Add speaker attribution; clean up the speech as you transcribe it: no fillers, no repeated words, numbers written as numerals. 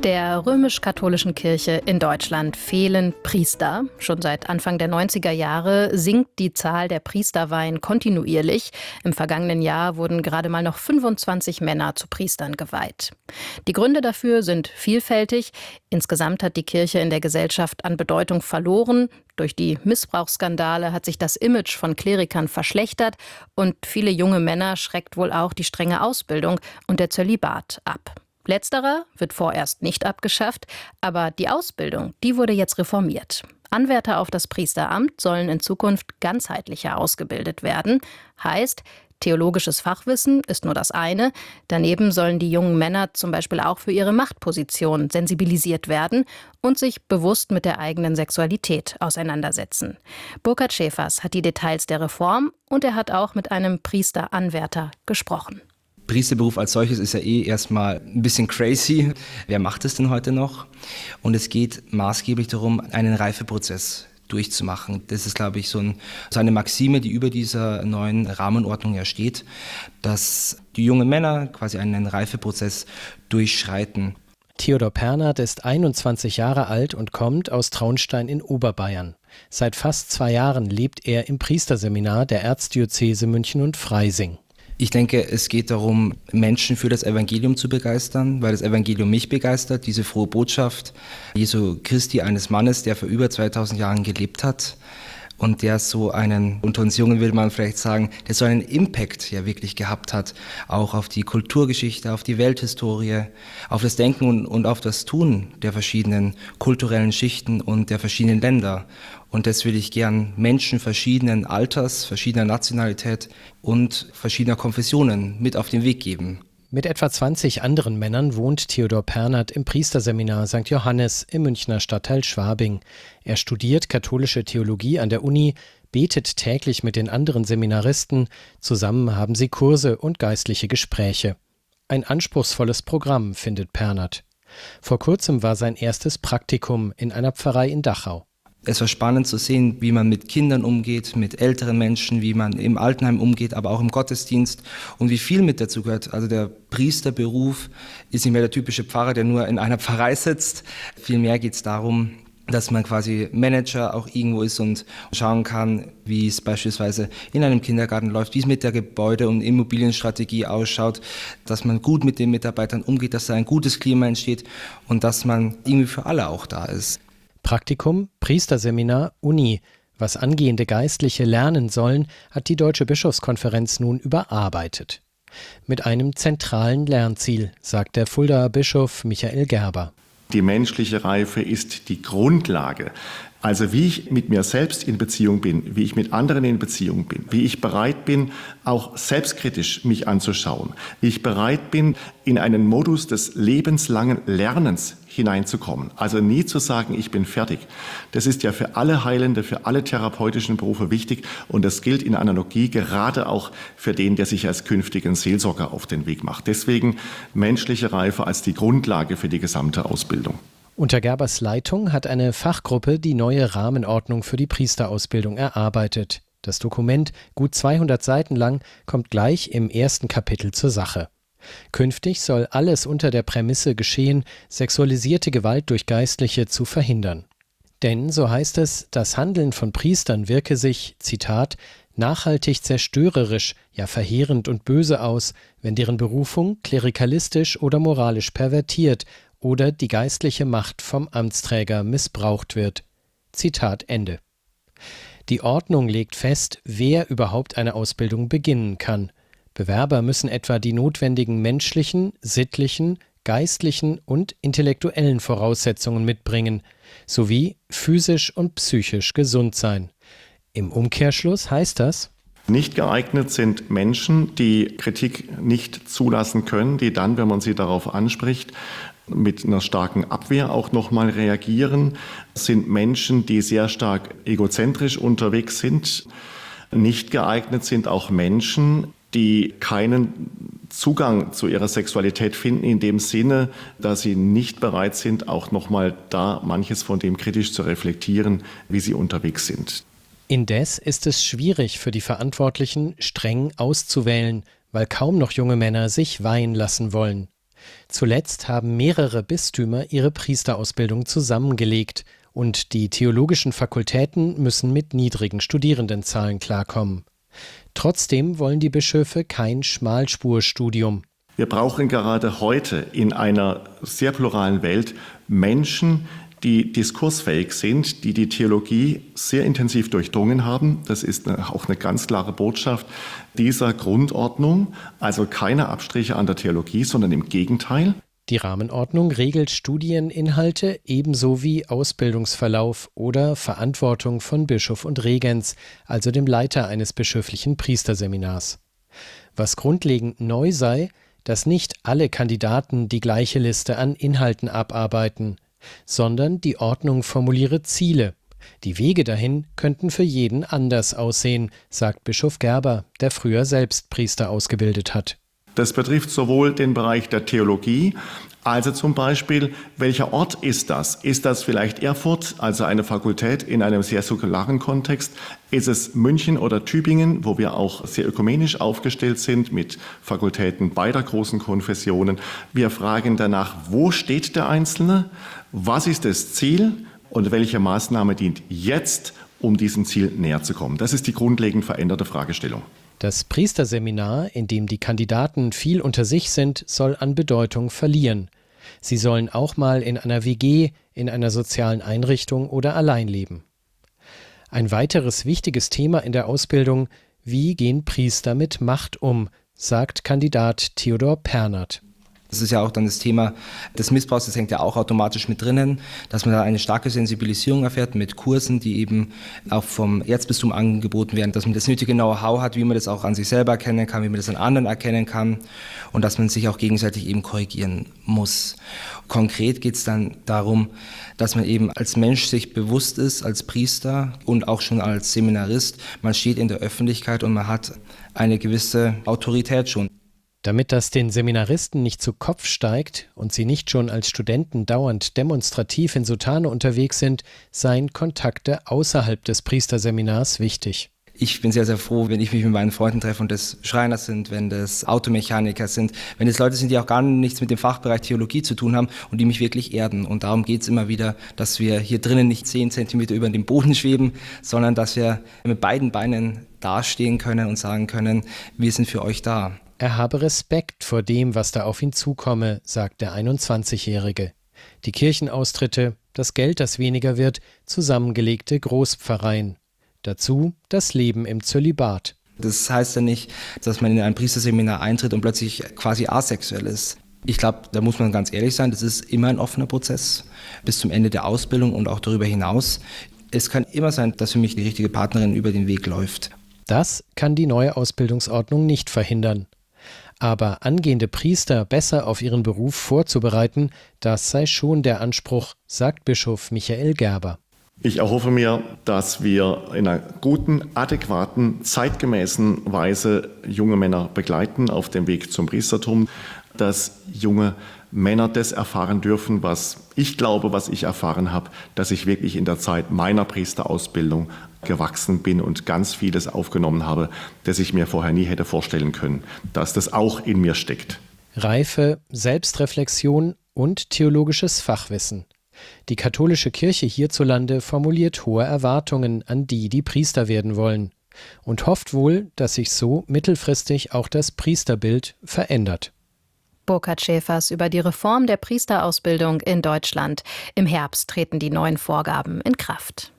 Speaker 1: Der römisch-katholischen Kirche in Deutschland fehlen Priester. Schon seit Anfang der 90er Jahre sinkt die Zahl der Priesterweihen kontinuierlich. Im vergangenen Jahr wurden gerade mal noch 25 Männer zu Priestern geweiht. Die Gründe dafür sind vielfältig. Insgesamt hat die Kirche in der Gesellschaft an Bedeutung verloren. Durch die Missbrauchsskandale hat sich das Image von Klerikern verschlechtert und viele junge Männer schreckt wohl auch die strenge Ausbildung und der Zölibat ab. Letzterer wird vorerst nicht abgeschafft, aber die Ausbildung, die wurde jetzt reformiert. Anwärter auf das Priesteramt sollen in Zukunft ganzheitlicher ausgebildet werden. Heißt, theologisches Fachwissen ist nur das eine. Daneben sollen die jungen Männer zum Beispiel auch für ihre Machtposition sensibilisiert werden und sich bewusst mit der eigenen Sexualität auseinandersetzen. Burkhard Schäfers hat die Details der Reform und er hat auch mit einem Priesteranwärter gesprochen.
Speaker 2: Priesterberuf als solches ist ja erstmal ein bisschen crazy. Wer macht es denn heute noch? Und es geht maßgeblich darum, einen Reifeprozess durchzumachen. Das ist, glaube ich, so eine Maxime, die über dieser neuen Rahmenordnung ja steht, dass die jungen Männer quasi einen Reifeprozess durchschreiten.
Speaker 3: Theodor Pernert ist 21 Jahre alt und kommt aus Traunstein in Oberbayern. Seit fast 2 Jahren lebt er im Priesterseminar der Erzdiözese München und Freising.
Speaker 2: Ich denke, es geht darum, Menschen für das Evangelium zu begeistern, weil das Evangelium mich begeistert, diese frohe Botschaft Jesu Christi, eines Mannes, der vor über 2000 Jahren gelebt hat und der so einen, unter uns Jungen würde man vielleicht sagen, der so einen Impact ja wirklich gehabt hat, auch auf die Kulturgeschichte, auf die Welthistorie, auf das Denken und auf das Tun der verschiedenen kulturellen Schichten und der verschiedenen Länder. Und das will ich gern Menschen verschiedenen Alters, verschiedener Nationalität und verschiedener Konfessionen mit auf den Weg geben.
Speaker 3: Mit etwa 20 anderen Männern wohnt Theodor Pernert im Priesterseminar St. Johannes im Münchner Stadtteil Schwabing. Er studiert katholische Theologie an der Uni, betet täglich mit den anderen Seminaristen. Zusammen haben sie Kurse und geistliche Gespräche. Ein anspruchsvolles Programm, findet Pernert. Vor kurzem war sein erstes Praktikum in einer Pfarrei in Dachau.
Speaker 2: Es war spannend zu sehen, wie man mit Kindern umgeht, mit älteren Menschen, wie man im Altenheim umgeht, aber auch im Gottesdienst und wie viel mit dazu gehört. Also der Priesterberuf ist nicht mehr der typische Pfarrer, der nur in einer Pfarrei sitzt. Vielmehr geht es darum, dass man quasi Manager auch irgendwo ist und schauen kann, wie es beispielsweise in einem Kindergarten läuft, wie es mit der Gebäude- und Immobilienstrategie ausschaut, dass man gut mit den Mitarbeitern umgeht, dass da ein gutes Klima entsteht und dass man irgendwie für alle auch da ist.
Speaker 3: Praktikum, Priesterseminar, Uni. Was angehende Geistliche lernen sollen, hat die Deutsche Bischofskonferenz nun überarbeitet. Mit einem zentralen Lernziel, sagt der Fuldaer Bischof Michael Gerber.
Speaker 4: Die menschliche Reife ist die Grundlage. Also wie ich mit mir selbst in Beziehung bin, wie ich mit anderen in Beziehung bin, wie ich bereit bin, auch selbstkritisch mich anzuschauen, wie ich bereit bin, in einen Modus des lebenslangen Lernens hineinzukommen. Also nie zu sagen, ich bin fertig. Das ist ja für alle Heilende, für alle therapeutischen Berufe wichtig und das gilt in Analogie gerade auch für den, der sich als künftigen Seelsorger auf den Weg macht. Deswegen menschliche Reife als die Grundlage für die gesamte Ausbildung.
Speaker 3: Unter Gerbers Leitung hat eine Fachgruppe die neue Rahmenordnung für die Priesterausbildung erarbeitet. Das Dokument, gut 200 Seiten lang, kommt gleich im ersten Kapitel zur Sache. Künftig soll alles unter der Prämisse geschehen, sexualisierte Gewalt durch Geistliche zu verhindern. Denn, so heißt es, das Handeln von Priestern wirke sich, Zitat, nachhaltig zerstörerisch, ja verheerend und böse aus, wenn deren Berufung klerikalistisch oder moralisch pervertiert oder die geistliche Macht vom Amtsträger missbraucht wird. Zitat Ende. Die Ordnung legt fest, wer überhaupt eine Ausbildung beginnen kann. Bewerber müssen etwa die notwendigen menschlichen, sittlichen, geistlichen und intellektuellen Voraussetzungen mitbringen, sowie physisch und psychisch gesund sein. Im Umkehrschluss heißt das:
Speaker 4: Nicht geeignet sind Menschen, die Kritik nicht zulassen können, die dann, wenn man sie darauf anspricht, mit einer starken Abwehr auch nochmal reagieren, sind Menschen, die sehr stark egozentrisch unterwegs sind. Nicht geeignet sind auch Menschen, die keinen Zugang zu ihrer Sexualität finden, in dem Sinne, dass sie nicht bereit sind, auch nochmal da manches von dem kritisch zu reflektieren, wie sie unterwegs sind.
Speaker 3: Indes ist es schwierig für die Verantwortlichen, streng auszuwählen, weil kaum noch junge Männer sich weihen lassen wollen. Zuletzt haben mehrere Bistümer ihre Priesterausbildung zusammengelegt und die theologischen Fakultäten müssen mit niedrigen Studierendenzahlen klarkommen. Trotzdem wollen die Bischöfe kein Schmalspurstudium.
Speaker 4: Wir brauchen gerade heute in einer sehr pluralen Welt Menschen, die diskursfähig sind, die die Theologie sehr intensiv durchdrungen haben. Das ist auch eine ganz klare Botschaft dieser Grundordnung. Also keine Abstriche an der Theologie, sondern im Gegenteil.
Speaker 3: Die Rahmenordnung regelt Studieninhalte ebenso wie Ausbildungsverlauf oder Verantwortung von Bischof und Regens, also dem Leiter eines bischöflichen Priesterseminars. Was grundlegend neu sei, dass nicht alle Kandidaten die gleiche Liste an Inhalten abarbeiten, sondern die Ordnung formuliere Ziele. Die Wege dahin könnten für jeden anders aussehen, sagt Bischof Gerber, der früher selbst Priester ausgebildet hat.
Speaker 4: Das betrifft sowohl den Bereich der Theologie, also zum Beispiel, welcher Ort ist das? Ist das vielleicht Erfurt, also eine Fakultät in einem sehr säkularen Kontext? Ist es München oder Tübingen, wo wir auch sehr ökumenisch aufgestellt sind mit Fakultäten beider großen Konfessionen? Wir fragen danach, wo steht der Einzelne? Was ist das Ziel? Und welche Maßnahme dient jetzt, um diesem Ziel näher zu kommen? Das ist die grundlegend veränderte Fragestellung.
Speaker 3: Das Priesterseminar, in dem die Kandidaten viel unter sich sind, soll an Bedeutung verlieren. Sie sollen auch mal in einer WG, in einer sozialen Einrichtung oder allein leben. Ein weiteres wichtiges Thema in der Ausbildung: Wie gehen Priester mit Macht um, sagt Kandidat Theodor Pernert.
Speaker 2: Das ist ja auch dann das Thema des Missbrauchs, das hängt ja auch automatisch mit drinnen, dass man da eine starke Sensibilisierung erfährt mit Kursen, die eben auch vom Erzbistum angeboten werden, dass man das nötige Know-how hat, wie man das auch an sich selber erkennen kann, wie man das an anderen erkennen kann und dass man sich auch gegenseitig eben korrigieren muss. Konkret geht es dann darum, dass man eben als Mensch sich bewusst ist, als Priester und auch schon als Seminarist, man steht in der Öffentlichkeit und man hat eine gewisse Autorität schon.
Speaker 3: Damit das den Seminaristen nicht zu Kopf steigt und sie nicht schon als Studenten dauernd demonstrativ in Soutane unterwegs sind, seien Kontakte außerhalb des Priesterseminars wichtig.
Speaker 2: Ich bin sehr, sehr froh, wenn ich mich mit meinen Freunden treffe und das Schreiner sind, wenn das Automechaniker sind, wenn das Leute sind, die auch gar nichts mit dem Fachbereich Theologie zu tun haben und die mich wirklich erden. Und darum geht es immer wieder, dass wir hier drinnen nicht 10 Zentimeter über dem Boden schweben, sondern dass wir mit beiden Beinen dastehen können und sagen können, wir sind für euch da.
Speaker 3: Er habe Respekt vor dem, was da auf ihn zukomme, sagt der 21-Jährige. Die Kirchenaustritte, das Geld, das weniger wird, zusammengelegte Großpfarreien. Dazu das Leben im Zölibat.
Speaker 2: Das heißt ja nicht, dass man in ein Priesterseminar eintritt und plötzlich quasi asexuell ist. Ich glaube, da muss man ganz ehrlich sein, das ist immer ein offener Prozess bis zum Ende der Ausbildung und auch darüber hinaus. Es kann immer sein, dass für mich die richtige Partnerin über den Weg läuft.
Speaker 3: Das kann die neue Ausbildungsordnung nicht verhindern. Aber angehende Priester besser auf ihren Beruf vorzubereiten, das sei schon der Anspruch, sagt Bischof Michael Gerber.
Speaker 4: Ich erhoffe mir, dass wir in einer guten, adäquaten, zeitgemäßen Weise junge Männer begleiten auf dem Weg zum Priestertum, dass junge Männer das erfahren dürfen, was ich glaube, was ich erfahren habe, dass ich wirklich in der Zeit meiner Priesterausbildung gewachsen bin und ganz vieles aufgenommen habe, das ich mir vorher nie hätte vorstellen können, dass das auch in mir steckt.
Speaker 3: Reife, Selbstreflexion und theologisches Fachwissen. Die katholische Kirche hierzulande formuliert hohe Erwartungen an die, die Priester werden wollen, und hofft wohl, dass sich so mittelfristig auch das Priesterbild verändert.
Speaker 1: Burkhard Schäfers über die Reform der Priesterausbildung in Deutschland. Im Herbst treten die neuen Vorgaben in Kraft.